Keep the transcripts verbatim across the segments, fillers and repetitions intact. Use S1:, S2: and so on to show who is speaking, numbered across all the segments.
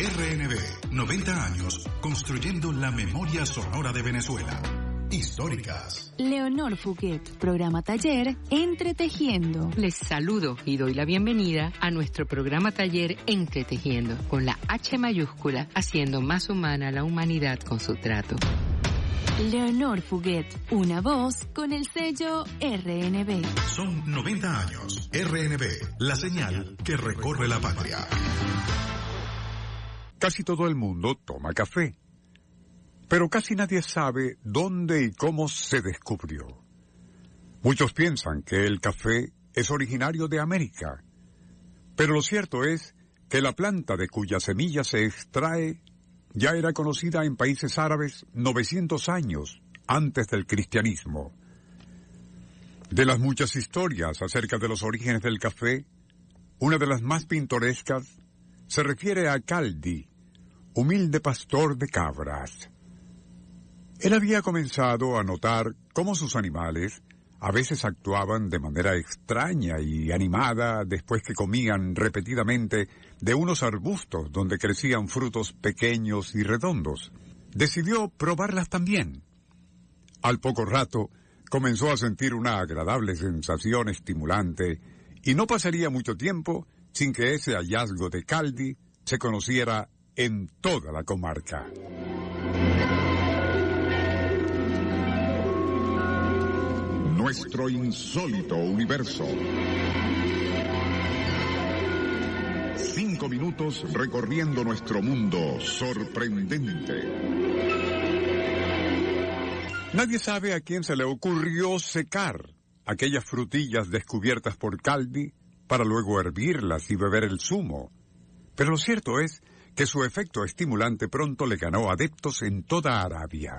S1: R N B, noventa años construyendo la memoria sonora de Venezuela. Históricas.
S2: Leonor Fouquet, programa taller Entretejiendo.
S3: Les saludo y doy la bienvenida a nuestro programa taller Entretejiendo, con la H mayúscula, haciendo más humana la humanidad con su trato.
S2: Leonor Fouquet, una voz con el sello R N B.
S1: Son noventa años. R N B, la señal que recorre la patria.
S4: Casi todo el mundo toma café, pero casi nadie sabe dónde y cómo se descubrió. Muchos piensan que el café es originario de América, pero lo cierto es que la planta de cuya semilla se extrae ya era conocida en países árabes novecientos años antes del cristianismo. De las muchas historias acerca de los orígenes del café, una de las más pintorescas se refiere a Caldi, humilde pastor de cabras. Él había comenzado a notar cómo sus animales a veces actuaban de manera extraña y animada después que comían repetidamente de unos arbustos donde crecían frutos pequeños y redondos. Decidió probarlas también. Al poco rato comenzó a sentir una agradable sensación estimulante y no pasaría mucho tiempo sin que ese hallazgo de Caldi se conociera en toda la comarca.
S5: Nuestro insólito universo. Cinco minutos recorriendo nuestro mundo sorprendente.
S4: Nadie sabe a quién se le ocurrió secar aquellas frutillas descubiertas por Caldi para luego hervirlas y beber el zumo. Pero lo cierto es que su efecto estimulante pronto le ganó adeptos en toda Arabia.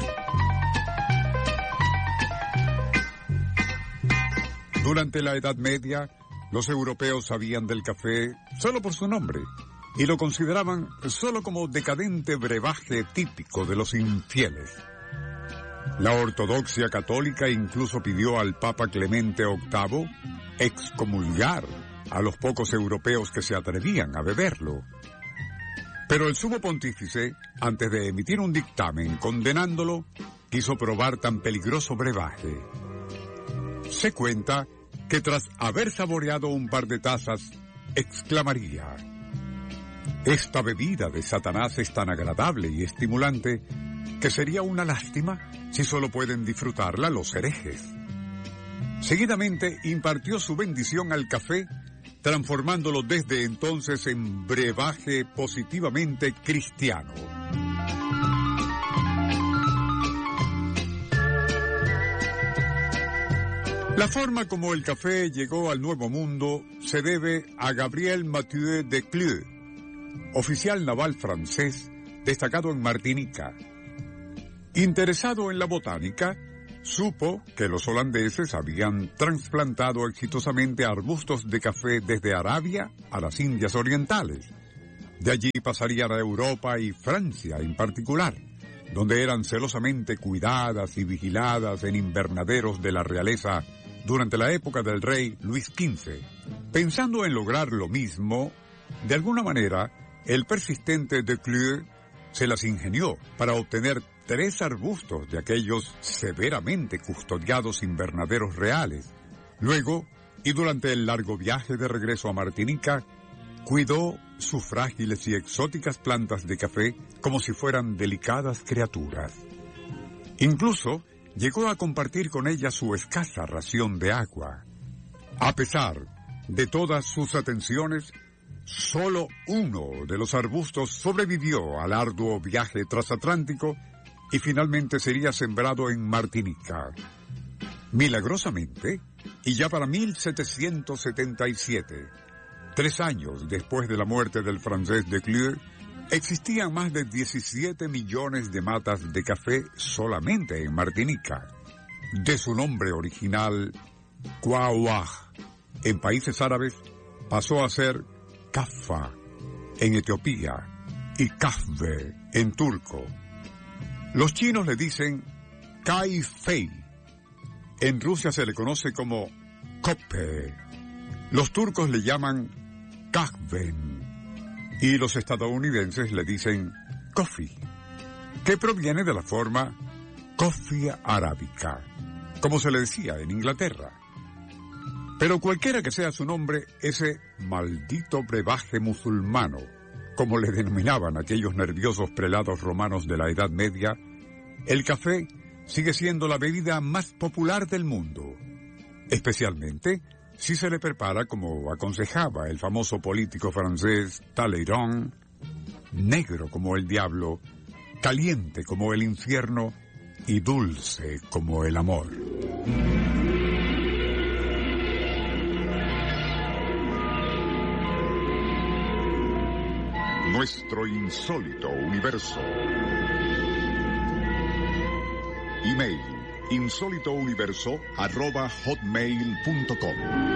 S4: Durante la Edad Media, los europeos sabían del café solo por su nombre y lo consideraban solo como decadente brebaje típico de los infieles. La ortodoxia católica incluso pidió al Papa Clemente octavo excomulgar a los pocos europeos que se atrevían a beberlo. Pero el sumo pontífice, antes de emitir un dictamen condenándolo, quiso probar tan peligroso brebaje. Se cuenta que tras haber saboreado un par de tazas, exclamaría: «Esta bebida de Satanás es tan agradable y estimulante que sería una lástima si solo pueden disfrutarla los herejes». Seguidamente impartió su bendición al café, transformándolo desde entonces en brebaje positivamente cristiano. La forma como el café llegó al Nuevo Mundo se debe a Gabriel Mathieu de Cleux, oficial naval francés destacado en Martinica. Interesado en la botánica, supo que los holandeses habían trasplantado exitosamente arbustos de café desde Arabia a las Indias Orientales. De allí pasarían a Europa y Francia en particular, donde eran celosamente cuidadas y vigiladas en invernaderos de la realeza durante la época del rey Luis quince. Pensando en lograr lo mismo, de alguna manera, el persistente de Cleux se las ingenió para obtener tres arbustos de aquellos severamente custodiados invernaderos reales. Luego, y durante el largo viaje de regreso a Martinica, cuidó sus frágiles y exóticas plantas de café como si fueran delicadas criaturas. Incluso llegó a compartir con ellas su escasa ración de agua. A pesar de todas sus atenciones, solo uno de los arbustos sobrevivió al arduo viaje transatlántico y finalmente sería sembrado en Martinica. Milagrosamente, y ya para mil setecientos setenta y siete, tres años después de la muerte del francés de Cleux, existían más de diecisiete millones de matas de café solamente en Martinica. De su nombre original, Quawaj, en países árabes, pasó a ser Kaffa en Etiopía y Kahve en turco. Los chinos le dicen Kai-Fei. En Rusia se le conoce como Kope. Los turcos le llaman Kahven. y los estadounidenses le dicen coffee, que proviene de la forma coffee arábica, como se le decía en Inglaterra. Pero cualquiera que sea su nombre, ese maldito brebaje musulmano, como le denominaban aquellos nerviosos prelados romanos de la Edad Media, el café sigue siendo la bebida más popular del mundo, especialmente si se le prepara como aconsejaba el famoso político francés Talleyrand, negro como el diablo, caliente como el infierno y dulce como el amor.
S5: Nuestro insólito universo. Email insólitouniverso arroba hotmail punto com.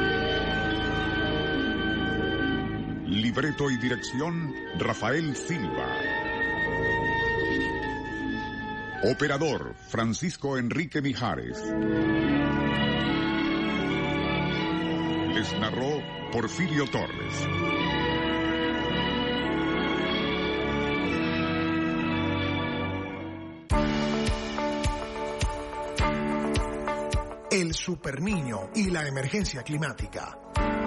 S5: Libreto y dirección Rafael Silva. Operador Francisco Enrique Mijares. Les narró Porfirio Torres.
S6: El superniño y la emergencia climática.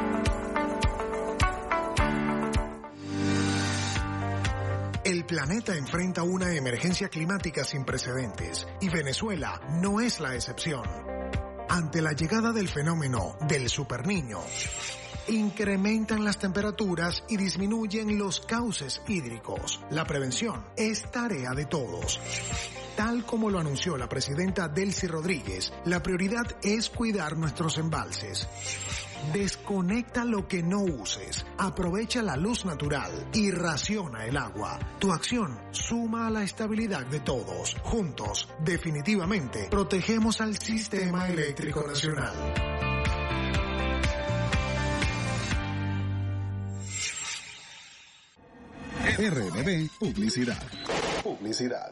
S6: El planeta enfrenta una emergencia climática sin precedentes y Venezuela no es la excepción. Ante la llegada del fenómeno del superniño, incrementan las temperaturas y disminuyen los cauces hídricos. La prevención es tarea de todos. Tal como lo anunció la presidenta Delcy Rodríguez, la prioridad es cuidar nuestros embalses. Desconecta lo que no uses, aprovecha la luz natural y raciona el agua. Tu acción suma a la estabilidad de todos. Juntos, definitivamente, protegemos al sistema eléctrico nacional.
S7: R N B Publicidad. Publicidad.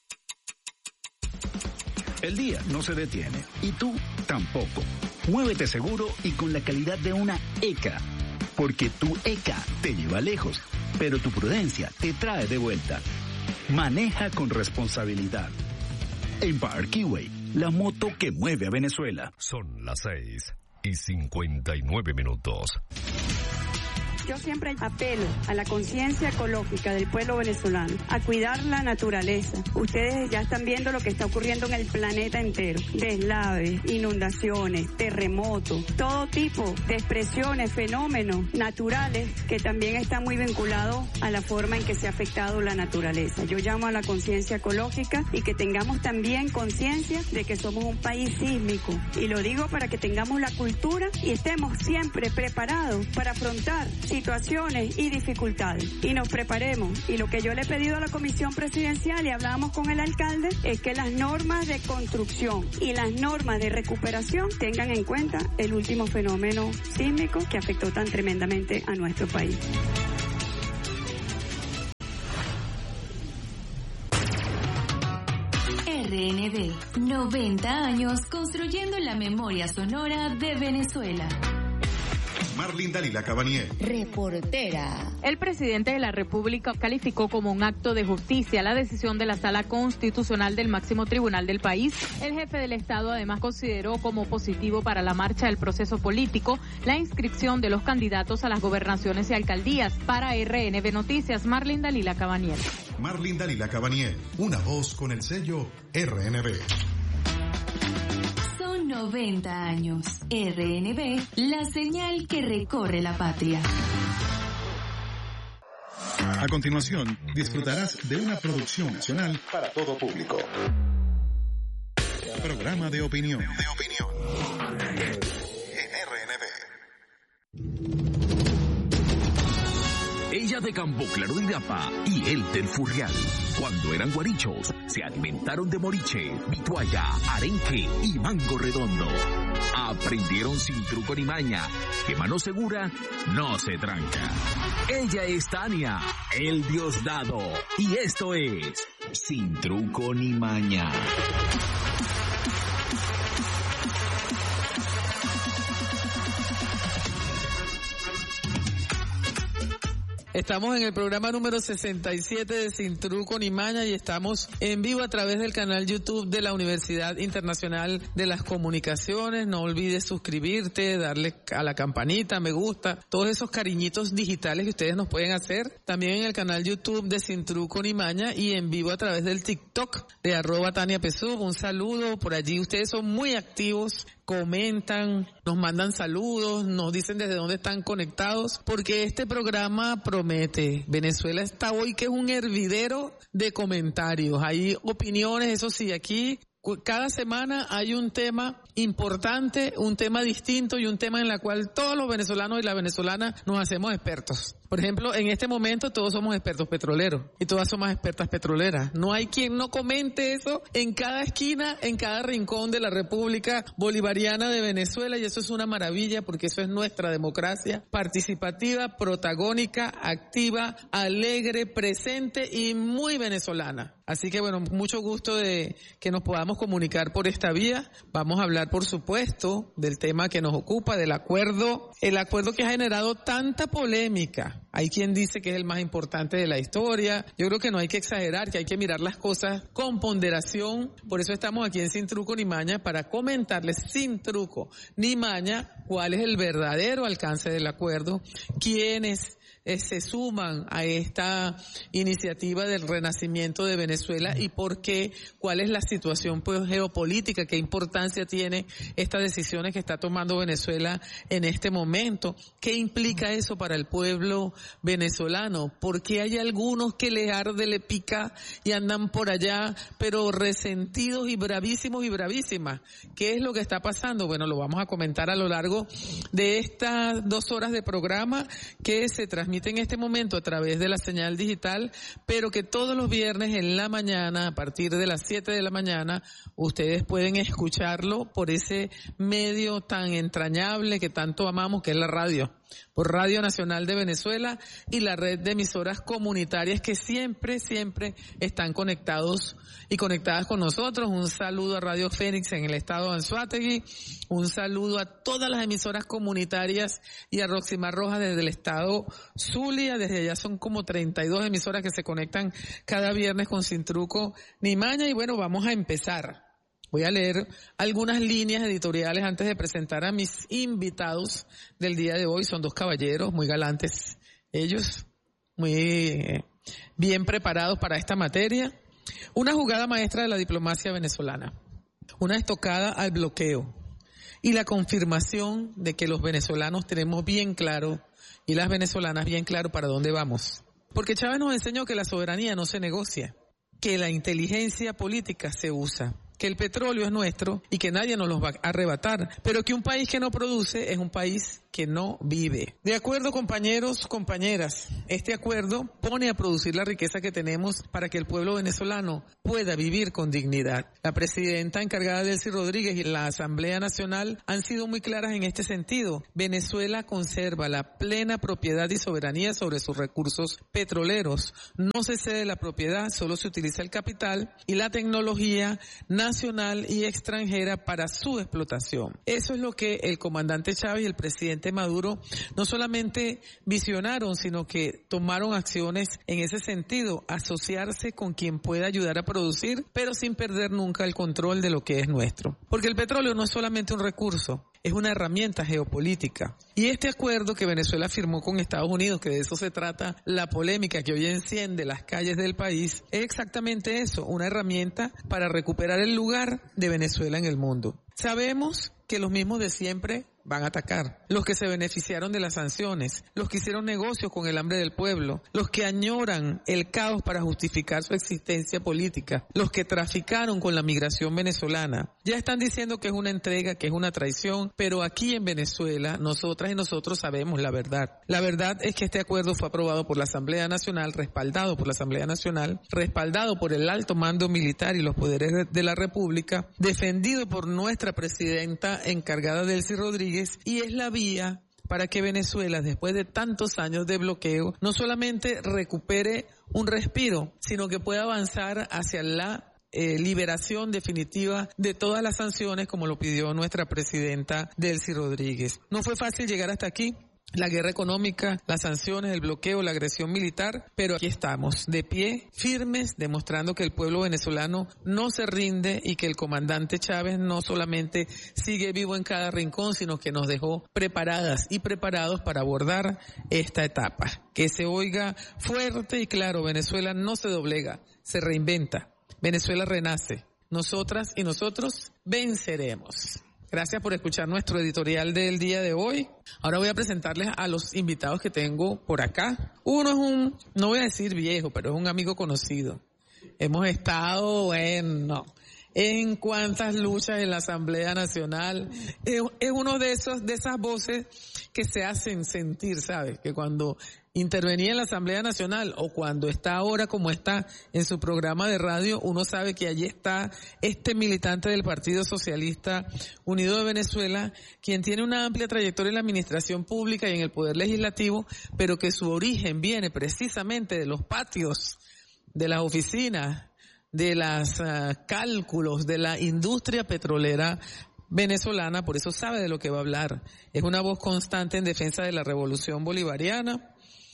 S7: El día no se detiene y tú tampoco. Muévete seguro y con la calidad de una E C A, porque tu E C A te lleva lejos, pero tu prudencia te trae de vuelta. Maneja con responsabilidad. Empire Keyway, la moto que mueve a Venezuela.
S8: Son las seis y cincuenta y nueve minutos.
S9: Yo siempre apelo a la conciencia ecológica del pueblo venezolano, a cuidar la naturaleza. Ustedes ya están viendo lo que está ocurriendo en el planeta entero. Deslaves, inundaciones, terremotos, todo tipo de expresiones, fenómenos naturales que también están muy vinculados a la forma en que se ha afectado la naturaleza. Yo llamo a la conciencia ecológica y que tengamos también conciencia de que somos un país sísmico. Y lo digo para que tengamos la cultura y estemos siempre preparados para afrontar situaciones y dificultades y nos preparemos. Y lo que yo le he pedido a la comisión presidencial y hablábamos con el alcalde es que las normas de construcción y las normas de recuperación tengan en cuenta el último fenómeno sísmico que afectó tan tremendamente a nuestro país.
S2: R N B, noventa años construyendo la memoria sonora de Venezuela.
S1: Marlene Dalila Cabanier,
S10: reportera.
S11: El presidente de la República calificó como un acto de justicia la decisión de la Sala Constitucional del máximo tribunal del país. El jefe del Estado además consideró como positivo para la marcha del proceso político la inscripción de los candidatos a las gobernaciones y alcaldías. Para R N B Noticias, Marlene Dalila Cabanier.
S1: Marlene Dalila Cabanier, una voz con el sello R N B.
S2: noventa años. R N B, la señal que recorre la patria.
S7: A continuación, disfrutarás de una producción nacional para todo público. Programa de opinión. De opinión. En R N B.
S12: Ella de Campo Claro de Irapa y él del Furrial. Cuando eran guarichos, se alimentaron de moriche, vitualla, arenque y mango redondo. Aprendieron sin truco ni maña, que mano segura no se tranca. Ella es Tania, el Diosdado, y esto es Sin Truco ni Maña.
S10: Estamos en el programa número sesenta y siete de Sin Truco ni Maña y estamos en vivo a través del canal YouTube de la Universidad Internacional de las Comunicaciones. No olvides suscribirte, darle a la campanita, me gusta, todos esos cariñitos digitales que ustedes nos pueden hacer. También en el canal YouTube de Sin Truco ni Maña y en vivo a través del TikTok de arroba Tania Pesub. Un saludo por allí. Ustedes son muy activos, comentan, nos mandan saludos, nos dicen desde dónde están conectados, porque este programa promete. Venezuela está hoy que es un hervidero de comentarios, hay opiniones, eso sí, aquí cada semana hay un tema importante, un tema distinto y un tema en el cual todos los venezolanos y las venezolanas nos hacemos expertos. Por ejemplo, en este momento todos somos expertos petroleros y todas somos expertas petroleras. No hay quien no comente eso en cada esquina, en cada rincón de la República Bolivariana de Venezuela, y eso es una maravilla porque eso es nuestra democracia participativa, protagónica, activa, alegre, presente y muy venezolana. Así que bueno, mucho gusto de que nos podamos comunicar por esta vía. Vamos a hablar, por supuesto, del tema que nos ocupa, del acuerdo, el acuerdo que ha generado tanta polémica. Hay quien dice que es el más importante de la historia. Yo creo que no hay que exagerar, que hay que mirar las cosas con ponderación. Por eso estamos aquí en Sin Truco ni Maña, para comentarles sin truco ni maña cuál es el verdadero alcance del acuerdo, quiénes Eh, se suman a esta iniciativa del renacimiento de Venezuela y por qué, cuál es la situación pues, geopolítica, qué importancia tiene estas decisiones que está tomando Venezuela en este momento, qué implica eso para el pueblo venezolano, por qué hay algunos que les arde, le pica y andan por allá, pero resentidos y bravísimos y bravísimas. ¿Qué es lo que está pasando? Bueno, lo vamos a comentar a lo largo de estas dos horas de programa que se transmite en este momento a través de la señal digital, pero que todos los viernes en la mañana, a partir de las siete de la mañana, ustedes pueden escucharlo por ese medio tan entrañable que tanto amamos, que es la radio, por Radio Nacional de Venezuela y la red de emisoras comunitarias que siempre, siempre están conectados y conectadas con nosotros. Un saludo a Radio Fénix en el estado de Anzoátegui, un saludo a todas las emisoras comunitarias y a Roximar Rojas desde el estado Zulia. Desde allá son como treinta y dos emisoras que se conectan cada viernes con Sin Truco ni Maña. Y bueno, vamos a empezar. Voy a leer algunas líneas editoriales antes de presentar a mis invitados del día de hoy. Son dos caballeros muy galantes, ellos muy eh, bien preparados para esta materia. Una jugada maestra de la diplomacia venezolana, una estocada al bloqueo y la confirmación de que los venezolanos tenemos bien claro y las venezolanas bien claro para dónde vamos. Porque Chávez nos enseñó que la soberanía no se negocia, que la inteligencia política se usa, que el petróleo es nuestro y que nadie nos lo va a arrebatar, pero que un país que no produce es un país que no vive. De acuerdo, compañeros, compañeras, este acuerdo pone a producir la riqueza que tenemos para que el pueblo venezolano pueda vivir con dignidad. La presidenta encargada Delcy Rodríguez y la Asamblea Nacional han sido muy claras en este sentido. Venezuela conserva la plena propiedad y soberanía sobre sus recursos petroleros. No se cede la propiedad, solo se utiliza el capital y la tecnología nacional y extranjera para su explotación. Eso es lo que el comandante Chávez y el presidente Maduro no solamente visionaron, sino que tomaron acciones en ese sentido, asociarse con quien pueda ayudar a producir, pero sin perder nunca el control de lo que es nuestro. Porque el petróleo no es solamente un recurso, es una herramienta geopolítica. Y este acuerdo que Venezuela firmó con Estados Unidos, que de eso se trata la polémica que hoy enciende las calles del país, es exactamente eso, una herramienta para recuperar el lugar de Venezuela en el mundo. Sabemos que los mismos de siempre van a atacar. Los que se beneficiaron de las sanciones, los que hicieron negocios con el hambre del pueblo, los que añoran el caos para justificar su existencia política, los que traficaron con la migración venezolana. Ya están diciendo que es una entrega, que es una traición, pero aquí en Venezuela, nosotras y nosotros sabemos la verdad. La verdad es que este acuerdo fue aprobado por la Asamblea Nacional, respaldado por la Asamblea Nacional, respaldado por el alto mando militar y los poderes de la República, defendido por nuestra presidenta encargada Delcy Rodríguez, y es la vía para que Venezuela, después de tantos años de bloqueo, no solamente recupere un respiro, sino que pueda avanzar hacia la eh, liberación definitiva de todas las sanciones, como lo pidió nuestra presidenta Delcy Rodríguez. No fue fácil llegar hasta aquí, la guerra económica, las sanciones, el bloqueo, la agresión militar, pero aquí estamos, de pie, firmes, demostrando que el pueblo venezolano no se rinde y que el comandante Chávez no solamente sigue vivo en cada rincón, sino que nos dejó preparadas y preparados para abordar esta etapa. Que se oiga fuerte y claro, Venezuela no se doblega, se reinventa, Venezuela renace, nosotras y nosotros venceremos. Gracias por escuchar nuestro editorial del día de hoy. Ahora voy a presentarles a los invitados que tengo por acá. Uno es un, no voy a decir viejo, pero es un amigo conocido. Hemos estado, bueno, en cuantas luchas en la Asamblea Nacional. Es, es uno de esos, de esas voces que se hacen sentir, ¿sabes? Que cuando intervenía en la Asamblea Nacional o cuando está ahora como está en su programa de radio, uno sabe que allí está este militante del Partido Socialista Unido de Venezuela, quien tiene una amplia trayectoria en la administración pública y en el poder legislativo, pero que su origen viene precisamente de los patios, de las oficinas, de los uh, cálculos, de la industria petrolera venezolana, por eso sabe de lo que va a hablar. Es una voz constante en defensa de la revolución bolivariana.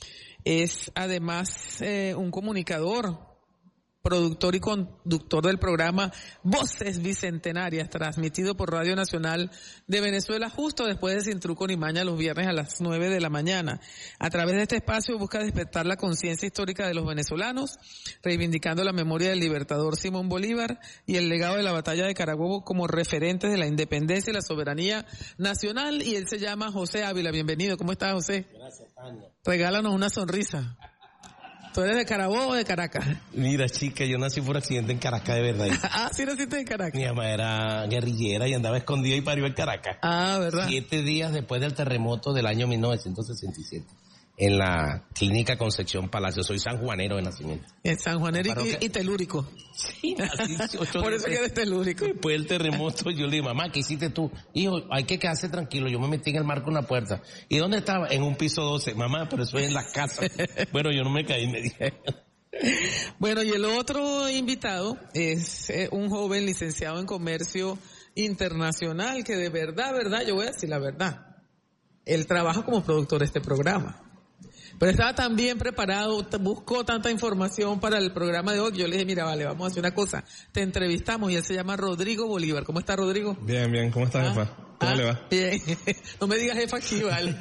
S10: Es además eh, un comunicador, productor y conductor del programa Voces Bicentenarias, transmitido por Radio Nacional de Venezuela justo después de Sin Truco ni Maña los viernes a las nueve de la mañana. A través de este espacio busca despertar la conciencia histórica de los venezolanos, reivindicando la memoria del libertador Simón Bolívar y el legado de la batalla de Carabobo como referentes de la independencia y la soberanía nacional. Y él se llama José Ávila. Bienvenido. ¿Cómo estás, José?
S13: Gracias, Tania.
S10: Regálanos una sonrisa. ¿Tú eres de Carabobo o de Caracas?
S13: Mira, chica, yo nací por accidente en Caracas, de verdad.
S10: Ah, ¿sí naciste en Caracas?
S13: Mi mamá era guerrillera y andaba escondida y parió en Caracas.
S10: Ah, ¿verdad?
S13: Siete días después del terremoto del año mil novecientos sesenta y siete. En la clínica Concepción Palacio. Soy sanjuanero de nacimiento.
S10: Es sanjuanero y, y telúrico.
S13: Sí, así,
S10: por eso que eres telúrico.
S13: Después del terremoto yo le dije, mamá, ¿qué hiciste tú? Hijo, hay que quedarse tranquilo. Yo me metí en el marco de una puerta. ¿Y dónde estaba? En un piso doce. Mamá, pero eso es en las casas. Bueno, yo no me caí, me dije.
S10: Bueno, y el otro invitado es eh, un joven licenciado en comercio internacional que de verdad, verdad, yo voy a decir la verdad. Él trabaja como productor de este programa. Pero estaba tan bien preparado, buscó tanta información para el programa de hoy, yo le dije, mira, vale, vamos a hacer una cosa, te entrevistamos y él se llama Rodrigo Bolívar. ¿Cómo está, Rodrigo?
S14: Bien, bien, ¿cómo estás, ¿Ah? jefa? ¿Cómo
S10: ¿Ah?
S14: le va?
S10: Bien, no me digas jefa aquí, vale.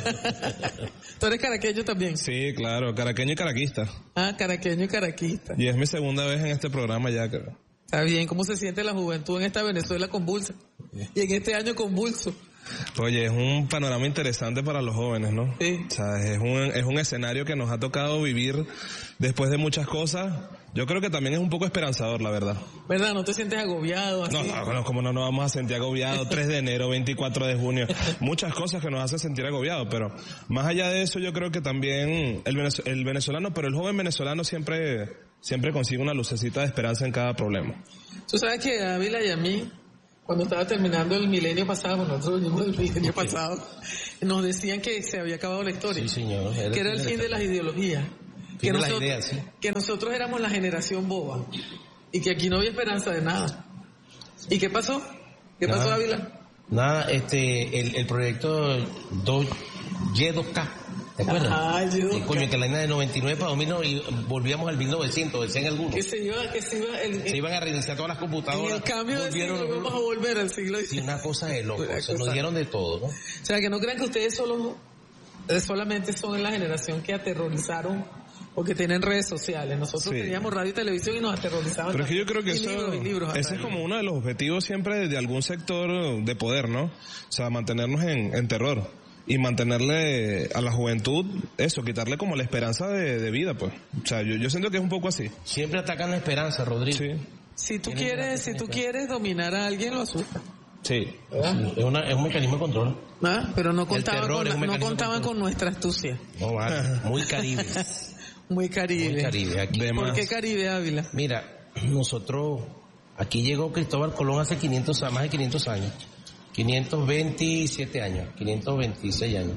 S10: ¿Tú eres caraqueño también?
S14: Sí, claro, caraqueño y caraquista.
S10: Ah, caraqueño y caraquista.
S14: Y es mi segunda vez en este programa ya, creo.
S10: Está bien, ¿cómo se siente la juventud en esta Venezuela convulsa? Y en este año convulso.
S14: Oye, es un panorama interesante para los jóvenes, ¿no?
S10: Sí.
S14: O sea, es un, es un escenario que nos ha tocado vivir después de muchas cosas. Yo creo que también es un poco esperanzador, la verdad.
S10: ¿Verdad? ¿No te sientes agobiado? Así?
S14: No, no, no, como no nos vamos a sentir agobiados. tres de enero, veinticuatro de junio. Muchas cosas que nos hacen sentir agobiados, pero más allá de eso yo creo que también el, venez- el venezolano, pero el joven venezolano siempre, siempre consigue una lucecita de esperanza en cada problema.
S10: Tú sabes que a Ávila y a mí, cuando estaba terminando el milenio pasado, nosotros venimos del milenio pasado, nos decían que se había acabado la historia.
S13: Sí, señor. Era
S10: que era el fin de las ideologías. Que
S13: de
S10: nosotros,
S13: la idea, sí.
S10: que nosotros éramos la generación boba. Y que aquí no había esperanza de nada. ¿Y qué pasó? ¿Qué
S13: nada,
S10: pasó, Ávila?
S13: Nada, este, el, el proyecto dos Y dos K. ¿Te acuerdas?
S10: Ah, yo.
S13: Sí, coño, que la línea de noventa y nueve para dos mil y volvíamos al mil novecientos, decían algunos.
S10: Que se iba, que se iba, el,
S13: se iban a reiniciar todas las computadoras.
S10: En el cambio de siglo, vamos a volver al siglo
S13: diecinueve. Sí, una cosa de loco, se nos dieron de todo, ¿no?
S10: O sea, que no crean que ustedes solo, solamente son la generación que aterrorizaron porque tienen redes sociales. Nosotros sí. teníamos radio y televisión y nos aterrorizaban.
S14: Pero es que yo creo que eso,
S10: libros, libros,
S14: ese es como uno de los objetivos siempre de algún sector de poder, ¿no? O sea, mantenernos en, en terror. Y mantenerle a la juventud, eso, quitarle como la esperanza de, de vida, pues. O sea, yo, yo siento que es un poco así.
S13: Siempre atacan la esperanza, Rodrigo.
S14: Sí.
S10: Si tú quieres, si tú quieres dominar a alguien, lo asustas.
S14: Sí.
S13: sí. Es, una, es un mecanismo de control.
S10: ¿Ah? Pero no contaban, con, la, no contaban con nuestra astucia.
S13: No, vale. Muy Caribe.
S10: Muy Caribe.
S13: Muy Caribe. Aquí.
S10: ¿Por qué Caribe, Ávila?
S13: Mira, nosotros, aquí llegó Cristóbal Colón hace quinientos, más de quinientos años. quinientos veintisiete años, quinientos veintiséis años.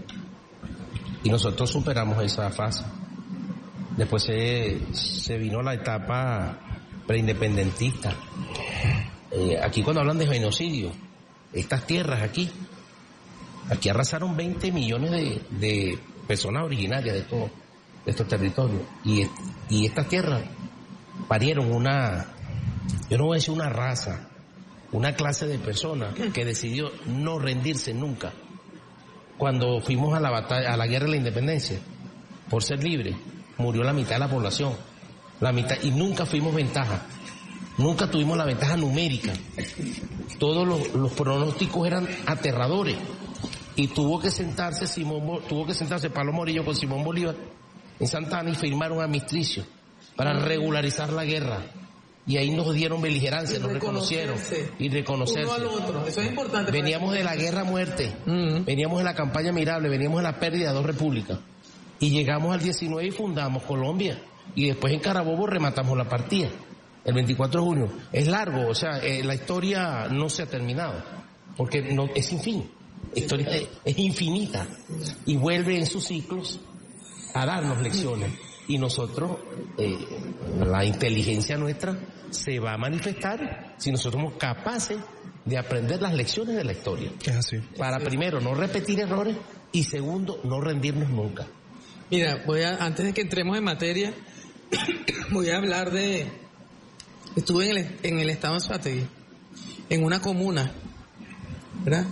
S13: Y nosotros superamos esa fase. Después se, se vino la etapa preindependentista. Eh, aquí cuando hablan de genocidio, estas tierras aquí, Aquí arrasaron veinte millones de, de personas originarias de, todo, de estos territorios. Y, y estas tierras parieron una, yo no voy a decir una raza, una clase de personas que decidió no rendirse nunca. Cuando fuimos a la batalla, a la guerra de la independencia, por ser libres, murió la mitad de la población. La mitad, y nunca fuimos ventaja. Nunca tuvimos la ventaja numérica. Todos los, los pronósticos eran aterradores. Y tuvo que sentarse Simón, tuvo que sentarse Pablo Morillo con Simón Bolívar en Santa Ana y firmaron un armisticio para regularizar la guerra. Y ahí nos dieron beligerancia, nos reconocieron y reconocerse.
S10: Uno al otro, eso es importante.
S13: Veníamos de la guerra a muerte, uh-huh. veníamos de la campaña Mirable, veníamos de la pérdida de dos repúblicas. Y llegamos al diecinueve y fundamos Colombia. Y después en Carabobo rematamos la partida, el veinticuatro de junio. Es largo, o sea, eh, la historia no se ha terminado, porque no, es sin fin. La historia es, es infinita y vuelve en sus ciclos a darnos lecciones. Y nosotros, eh, la inteligencia nuestra se va a manifestar si nosotros somos capaces de aprender las lecciones de la historia.
S14: Es así.
S13: Para primero no repetir errores y segundo no rendirnos nunca.
S10: Mira, voy a, antes de que entremos en materia, voy a hablar de, estuve en el, en el estado de Anzoátegui, en una comuna, ¿verdad?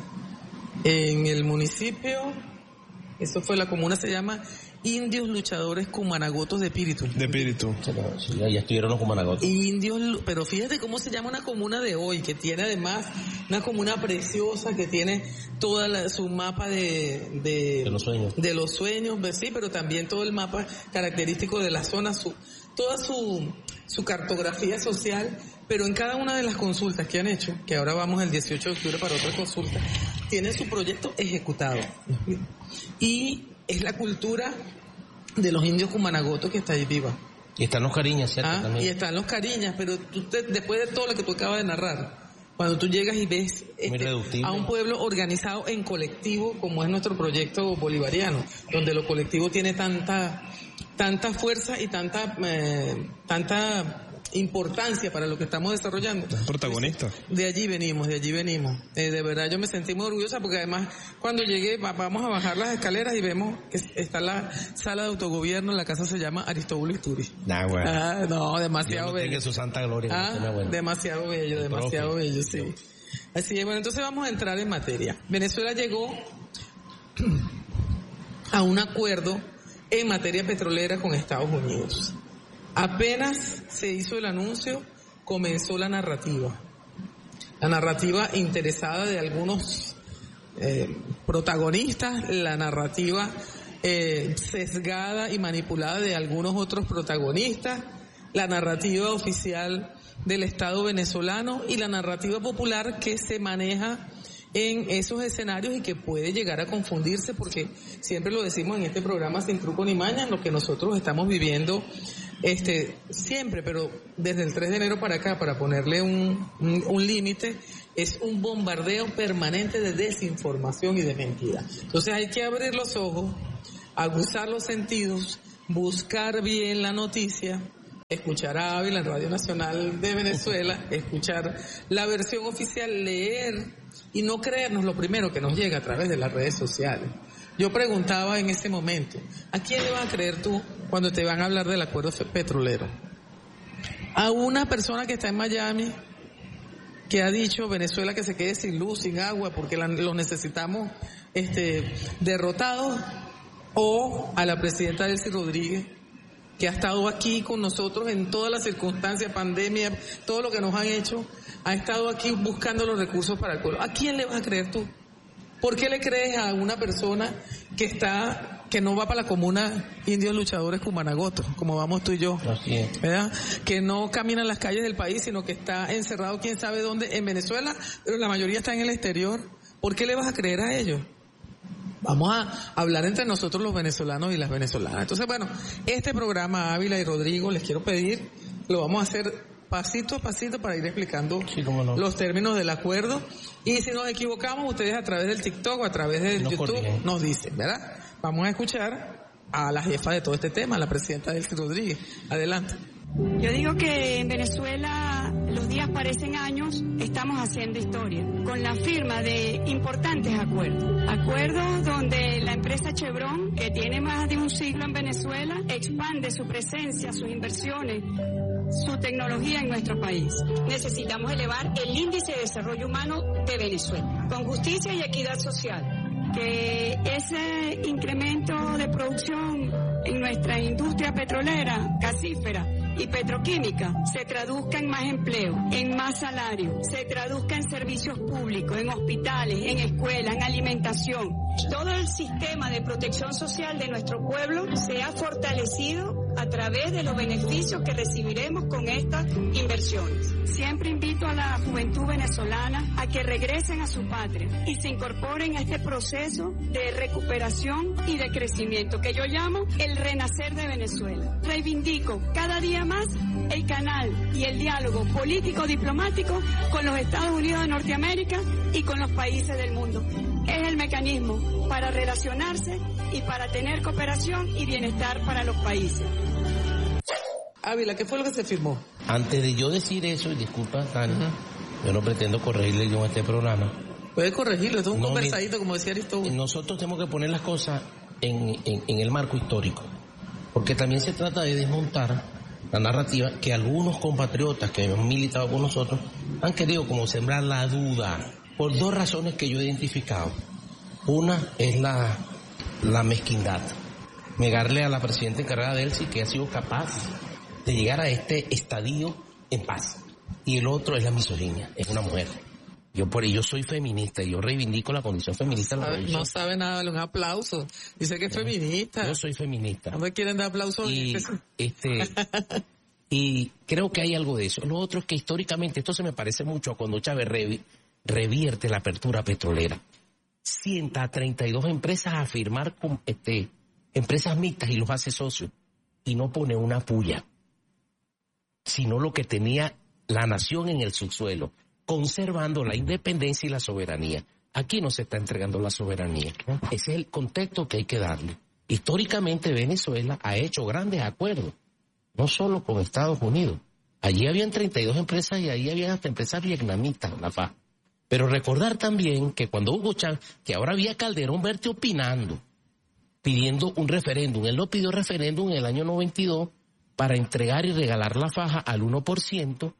S10: En el municipio, eso fue la comuna, se llama Indios Luchadores Cumanagotos de Espíritu.
S14: De Espíritu.
S13: Sí, ya estuvieron los Cumanagotos.
S10: Indios, pero fíjate cómo se llama una comuna de hoy, que tiene además una comuna preciosa, que tiene toda la, su mapa de, de...
S13: De los sueños.
S10: De los sueños, sí, pero también todo el mapa característico de la zona, su, toda su, su cartografía social, pero en cada una de las consultas que han hecho, que ahora vamos el dieciocho de octubre para otra consulta, tienen su proyecto ejecutado. Y es la cultura de los indios cumanagotos que está ahí viva.
S13: Y están los cariñas, ¿cierto?
S10: Ah,
S13: también.
S10: Y están los cariñas, pero tú te, después de todo lo que tú acabas de narrar, cuando tú llegas y ves este, a un pueblo organizado en colectivo, como es nuestro proyecto bolivariano, donde lo colectivo tiene tanta tanta fuerza y tanta eh, tanta importancia para lo que estamos desarrollando.
S14: Protagonista.
S10: De allí venimos, de allí venimos. Eh, de verdad yo me sentí muy orgullosa porque además cuando llegué, va, vamos a bajar las escaleras y vemos que está la sala de autogobierno, la casa se llama Aristóbulo Isturi.
S13: Nah, bueno.
S10: Ah, no, demasiado
S13: no
S10: bello.
S13: Su santa gloria.
S10: Ah,
S13: no bueno.
S10: Demasiado bello, El demasiado profe. bello, sí. Así es, bueno, entonces vamos a entrar en materia. Venezuela llegó a un acuerdo en materia petrolera con Estados Unidos. Apenas se hizo el anuncio, comenzó la narrativa. La narrativa interesada de algunos eh, protagonistas, la narrativa eh, sesgada y manipulada de algunos otros protagonistas, la narrativa oficial del Estado venezolano y la narrativa popular que se maneja en esos escenarios y que puede llegar a confundirse porque siempre lo decimos en este programa sin truco ni maña, lo que nosotros estamos viviendo este siempre, pero desde el tres de enero para acá, para ponerle un, un, un límite, es un bombardeo permanente de desinformación y de mentira. Entonces hay que abrir los ojos, aguzar los sentidos, buscar bien la noticia, escuchar a Ávila en Radio Nacional de Venezuela, escuchar la versión oficial, leer y no creernos lo primero que nos llega a través de las redes sociales. Yo preguntaba en ese momento, ¿a quién le vas a creer tú cuando te van a hablar del acuerdo petrolero? A una persona que está en Miami, que ha dicho Venezuela que se quede sin luz, sin agua, porque la, los necesitamos este, derrotados, o a la presidenta Delcy Rodríguez, que ha estado aquí con nosotros en todas las circunstancias, pandemia, todo lo que nos han hecho, ha estado aquí buscando los recursos para el pueblo. ¿A quién le vas a creer tú? ¿Por qué le crees a una persona que está, que no va para la comuna Indios Luchadores Cumanagotos, como vamos tú y yo?
S13: Así es.
S10: ¿Verdad? Que no camina en las calles del país, sino que está encerrado quién sabe dónde, en Venezuela, pero la mayoría está en el exterior. ¿Por qué le vas a creer a ellos? Vamos a hablar entre nosotros los venezolanos y las venezolanas. Entonces, bueno, este programa, Ávila y Rodrigo, les quiero pedir, lo vamos a hacer pasito a pasito para ir explicando
S13: sí, no.
S10: los términos del acuerdo. Y si nos equivocamos, ustedes a través del TikTok o a través de
S13: nos
S10: YouTube
S13: corrigen.
S10: Nos dicen, ¿verdad? Vamos a escuchar a la jefa de todo este tema, la presidenta Delcy Rodríguez. Adelante.
S9: Yo digo que en Venezuela los días parecen años, estamos haciendo historia, con la firma de importantes acuerdos. Acuerdos donde la empresa Chevron, que tiene más de un siglo en Venezuela, expande su presencia, sus inversiones, su tecnología en nuestro país. Necesitamos elevar el índice de desarrollo humano de Venezuela, con justicia y equidad social. Que ese incremento de producción en nuestra industria petrolera, gasífera y petroquímica se traduzca en más empleo, en más salario, se traduzca en servicios públicos, en hospitales, en escuelas, en alimentación. Todo el sistema de protección social de nuestro pueblo se ha fortalecido a través de los beneficios que recibiremos con estas inversiones. Siempre invito a la juventud venezolana a que regresen a su patria y se incorporen a este proceso de recuperación y de crecimiento que yo llamo el renacer de Venezuela. Reivindico cada día más el canal y el diálogo político-diplomático con los Estados Unidos de Norteamérica y con los países del mundo. Es el mecanismo para relacionarse y para tener cooperación y bienestar para los países.
S10: Ávila, ¿qué fue lo que se firmó?
S13: Antes de yo decir eso, y disculpa, Tania, uh-huh. yo no pretendo corregirle yo en este programa.
S10: Puede corregirlo, esto es un no, conversadito, mi, como decía Aristóbulo.
S13: Nosotros tenemos que poner las cosas en, en, en el marco histórico, porque también se trata de desmontar la narrativa que algunos compatriotas que han militado con nosotros han querido como sembrar la duda, por dos razones que yo he identificado. Una es la, la mezquindad. Negarle a la presidenta encargada de Elsi que ha sido capaz de llegar a este estadio en paz. Y el otro es la misoginia, es una mujer. Yo por ello soy feminista y yo reivindico la condición feminista.
S10: No sabe, no sabe nada, un aplauso. Dice que es feminista.
S13: Yo soy feminista.
S10: No me quieren dar aplausos.
S13: Y, este, y creo que hay algo de eso. Lo otro es que históricamente, esto se me parece mucho a cuando Chávez revi, revierte la apertura petrolera. Sienta a treinta y dos empresas a firmar con este, empresas mixtas y los hace socios. Y no pone una puya, sino lo que tenía la nación en el subsuelo, conservando la independencia y la soberanía. Aquí no se está entregando la soberanía. Ese es el contexto que hay que darle. Históricamente Venezuela ha hecho grandes acuerdos, no solo con Estados Unidos. Allí habían treinta y dos empresas y ahí había hasta empresas vietnamitas, la F A. Pero recordar también que cuando Hugo Chávez, que ahora había Calderón verte opinando, pidiendo un referéndum, él lo pidió referéndum en el año noventa y dos para entregar y regalar la faja al uno por ciento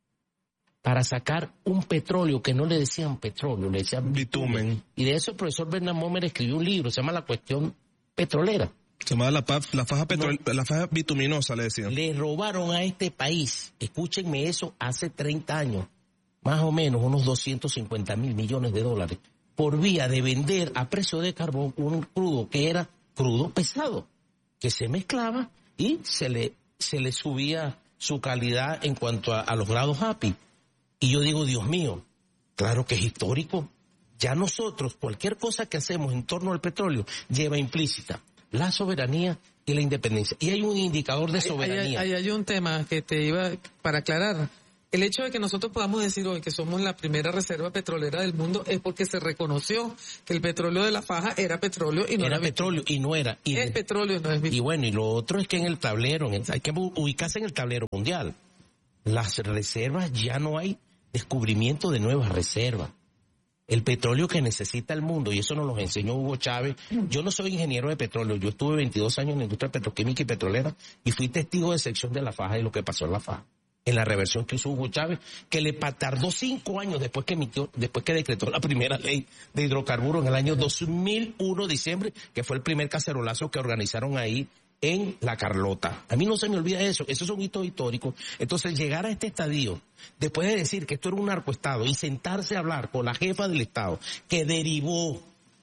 S13: para sacar un petróleo que no le decían petróleo, le decían bitumen. bitumen. Y de eso el profesor Bernard Momer escribió un libro, se llama La Cuestión Petrolera.
S14: Se llama la, la, faja petrol, no, la faja bituminosa, le decían.
S13: Le robaron a este país, escúchenme eso, hace treinta años, más o menos unos doscientos cincuenta mil millones de dólares, por vía de vender a precio de carbón un crudo que era crudo pesado, que se mezclaba y se le, se le subía su calidad en cuanto a, a los grados happy. Y yo digo, Dios mío, claro que es histórico. Ya nosotros, cualquier cosa que hacemos en torno al petróleo, lleva implícita la soberanía y la independencia. Y hay un indicador de soberanía.
S10: Hay, hay, hay un tema que te iba para aclarar. El hecho de que nosotros podamos decir hoy que somos la primera reserva petrolera del mundo es porque se reconoció que el petróleo de la faja era petróleo y no
S13: era,
S10: era
S13: petróleo y no era. Y
S10: es petróleo, no es
S13: bitumen. Y bueno, y lo otro es que en el tablero, en el, hay que ubicarse en el tablero mundial. Las reservas, ya no hay descubrimiento de nuevas reservas. El petróleo que necesita el mundo, y eso nos lo enseñó Hugo Chávez. Yo no soy ingeniero de petróleo, yo estuve veintidós años en la industria petroquímica y petrolera y fui testigo de sección de la faja y lo que pasó en la faja. En la reversión que hizo Hugo Chávez, que le tardó cinco años después que emitió, después que decretó la primera ley de hidrocarburos en el año dos mil uno, diciembre, que fue el primer cacerolazo que organizaron ahí en La Carlota. A mí no se me olvida eso, eso es un hito histórico. Entonces, llegar a este estadio, después de decir que esto era un narcoestado y sentarse a hablar con la jefa del Estado, que derivó,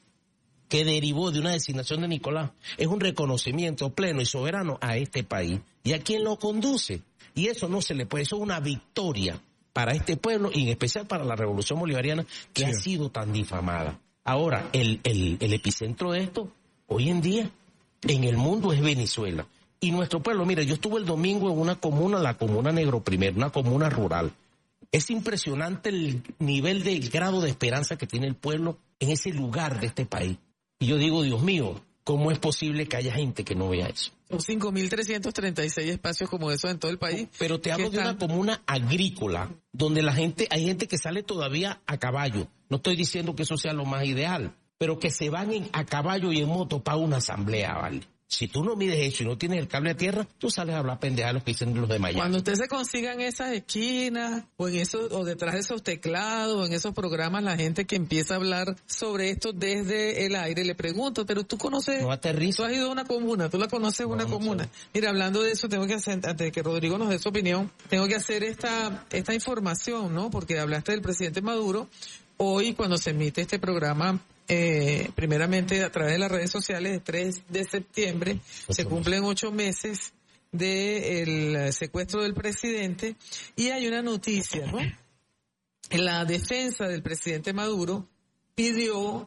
S13: que derivó de una designación de Nicolás, es un reconocimiento pleno y soberano a este país y a quien lo conduce. Y eso no se le puede, eso es una victoria para este pueblo y en especial para la revolución bolivariana que sí ha sido tan difamada. Ahora, el, el, el epicentro de esto, hoy en día, en el mundo es Venezuela. Y nuestro pueblo, mira, yo estuve el domingo en una comuna, la comuna Negro Primero, una comuna rural. Es impresionante el nivel de el grado de esperanza que tiene el pueblo en ese lugar de este país. Y yo digo, Dios mío, ¿cómo es posible que haya gente que no vea eso?
S10: Son cinco mil trescientos treinta y seis espacios como esos en todo el país.
S13: Pero te hablo de una comuna agrícola, donde la gente, hay gente que sale todavía a caballo. No estoy diciendo que eso sea lo más ideal, pero que se van en, a caballo y en moto para una asamblea, ¿vale? Si tú no mides eso y no tienes el cable a tierra, tú sales a hablar pendejadas los que dicen los de Miami.
S10: Cuando ustedes se consigan esas esquinas, o en esos, o detrás de esos teclados, o en esos programas, la gente que empieza a hablar sobre esto desde el aire, le pregunto, pero tú conoces,
S13: no aterriza.
S10: Tú has ido a una comuna, tú la conoces no, una no comuna. Sé. Mira, hablando de eso, tengo que hacer, antes de que Rodrigo nos dé su opinión, tengo que hacer esta, esta información, ¿no? Porque hablaste del presidente Maduro. Hoy, cuando se emite este programa, eh, primeramente a través de las redes sociales, el tres de septiembre, se cumplen ocho meses del secuestro del presidente, y hay una noticia, ¿no? La defensa del presidente Maduro pidió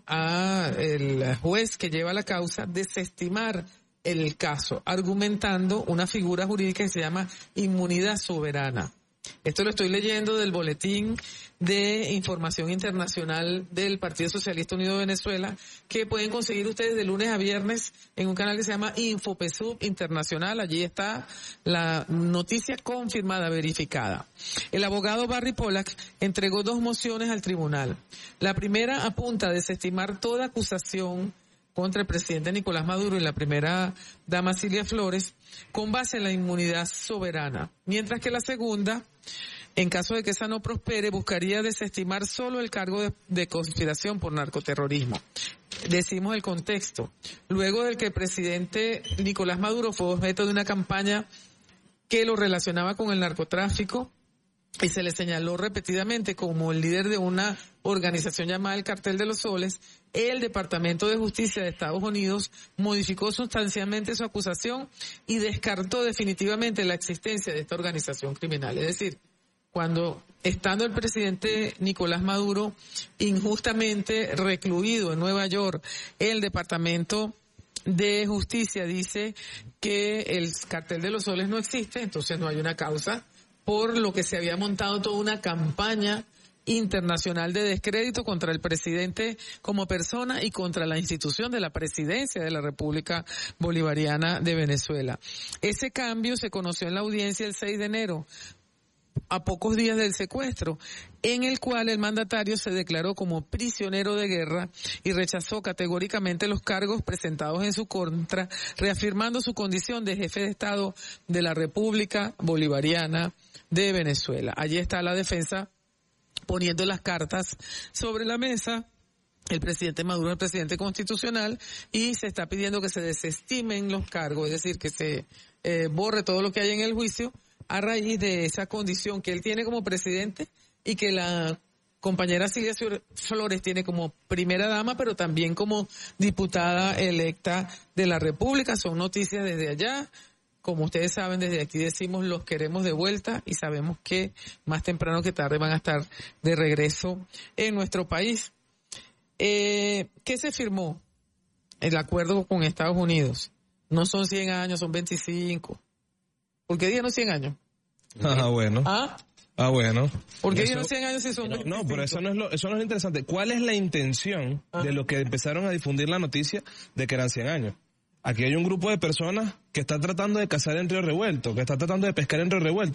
S10: al juez que lleva la causa desestimar el caso, argumentando una figura jurídica que se llama inmunidad soberana. Esto lo estoy leyendo del Boletín de Información Internacional del Partido Socialista Unido de Venezuela, que pueden conseguir ustedes de lunes a viernes en un canal que se llama InfoPesub Internacional. Allí está la noticia confirmada, verificada. El abogado Barry Pollack entregó dos mociones al tribunal. La primera apunta a desestimar toda acusación contra el presidente Nicolás Maduro y la primera dama Cilia Flores, con base en la inmunidad soberana. Mientras que la segunda, en caso de que esa no prospere, buscaría desestimar solo el cargo de, de conspiración por narcoterrorismo. Decimos el contexto. Luego de que el presidente Nicolás Maduro fue objeto de una campaña que lo relacionaba con el narcotráfico, y se le señaló repetidamente como el líder de una organización llamada el Cartel de los Soles, el Departamento de Justicia de Estados Unidos modificó sustancialmente su acusación y descartó definitivamente la existencia de esta organización criminal. Es decir, cuando estando el presidente Nicolás Maduro injustamente recluido en Nueva York, el Departamento de Justicia dice que el Cartel de los Soles no existe, entonces no hay una causa, por lo que se había montado toda una campaña internacional de descrédito contra el presidente como persona y contra la institución de la presidencia de la República Bolivariana de Venezuela. Ese cambio se conoció en la audiencia el seis de enero, a pocos días del secuestro, en el cual el mandatario se declaró como prisionero de guerra y rechazó categóricamente los cargos presentados en su contra, reafirmando su condición de jefe de Estado de la República Bolivariana de Venezuela. Allí está la defensa poniendo las cartas sobre la mesa. El presidente Maduro es el presidente constitucional y se está pidiendo que se desestimen los cargos, es decir, que se eh, borre todo lo que hay en el juicio a raíz de esa condición que él tiene como presidente y que la compañera Cilia Flores tiene como primera dama, pero también como diputada electa de la República. Son noticias desde allá. Como ustedes saben, desde aquí decimos los queremos de vuelta y sabemos que más temprano que tarde van a estar de regreso en nuestro país. Eh, ¿Qué se firmó? El acuerdo con Estados Unidos. No son cien años, son veinticinco. ¿Por qué dijeron cien años?
S14: Ah, bueno.
S10: ¿Ah?
S14: Ah, bueno.
S10: ¿Por qué dijeron cien años si son
S14: no,
S10: veinticinco?
S14: No, pero eso no es lo, eso no es lo interesante. ¿Cuál es la intención ah. de los que empezaron a difundir la noticia de que eran cien años? Aquí hay un grupo de personas que está tratando de cazar en río revuelto, que está tratando de pescar en río revuelto.